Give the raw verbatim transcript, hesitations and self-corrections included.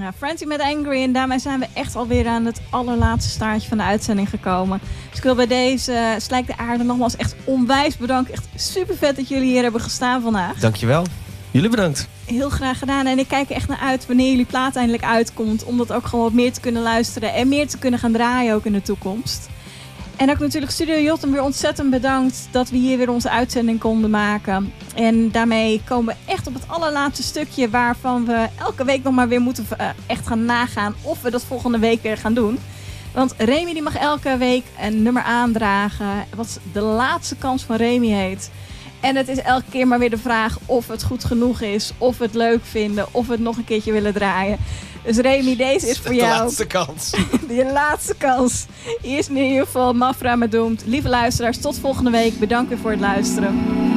ja, Frantic met Angry. En daarmee zijn we echt alweer aan het allerlaatste staartje van de uitzending gekomen. Dus ik wil bij deze uh, Slijk de Aarde nogmaals echt onwijs bedanken. Echt super vet dat jullie hier hebben gestaan vandaag. Dankjewel. Jullie bedankt. Heel graag gedaan. En ik kijk er echt naar uit wanneer jullie plaat eindelijk uitkomt. Om dat ook gewoon wat meer te kunnen luisteren. En meer te kunnen gaan draaien ook in de toekomst. En ook natuurlijk Studio Jotem weer ontzettend bedankt dat we hier weer onze uitzending konden maken. En daarmee komen we echt op het allerlaatste stukje waarvan we elke week nog maar weer moeten uh, echt gaan nagaan of we dat volgende week weer gaan doen. Want Remy die mag elke week een nummer aandragen wat de laatste kans van Remy heet. En het is elke keer maar weer de vraag of het goed genoeg is, of we het leuk vinden, of we het nog een keertje willen draaien. Dus Remy, deze is voor de jou. De laatste kans. De laatste kans. Hier is in ieder geval Mafra met Doomed. Lieve luisteraars, tot volgende week. Bedankt weer voor het luisteren.